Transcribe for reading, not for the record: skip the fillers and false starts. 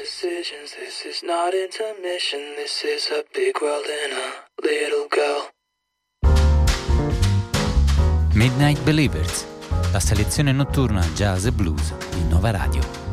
decisions. This is not intermission. This is a big world and a little girl. Midnight Believers, la selezione notturna jazz e blues di Nova Radio.